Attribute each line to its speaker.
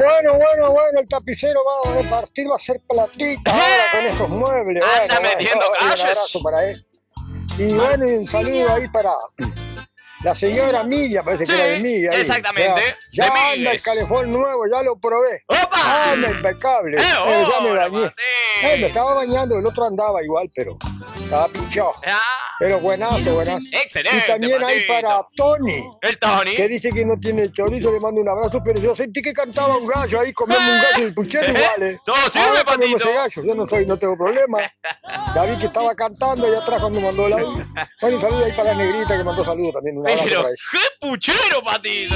Speaker 1: Bueno, el tapicero va a repartir, va a hacer platita ahora con esos muebles.
Speaker 2: Anda metiendo
Speaker 1: Un
Speaker 2: calles.
Speaker 1: abrazo para él. Y bueno, y un saludo ahí para la señora Milla, parece que era de
Speaker 2: Sí,
Speaker 1: Milla.
Speaker 2: exactamente.
Speaker 1: Ya
Speaker 2: De
Speaker 1: anda el
Speaker 2: Migues.
Speaker 1: calefón nuevo, ya lo probé.
Speaker 2: ¡Opa!
Speaker 1: Anda impecable. Ya me
Speaker 2: Hola,
Speaker 1: bañé. Me
Speaker 2: Martín.
Speaker 1: estaba bañando, el otro andaba igual, pero estaba pinchado.
Speaker 2: Ah,
Speaker 1: Pero buenazo.
Speaker 2: excelente,
Speaker 1: Y también hay
Speaker 2: Patito.
Speaker 1: para Tony,
Speaker 2: El Tony.
Speaker 1: que dice que no tiene chorizo, le mando un abrazo, pero yo sentí que cantaba un gallo ahí, comemos un gallo del puchero igual, ¿eh?
Speaker 2: Todo sirve,
Speaker 1: Ahora comemos
Speaker 2: Patito.
Speaker 1: ese gallo, yo no tengo problema. Ya vi que estaba cantando allá atrás cuando mandó el audio. Bueno, y saludos ahí para la negrita que mandó saludos también, un abrazo
Speaker 2: Pero,
Speaker 1: para ella.
Speaker 2: qué puchero, Patito.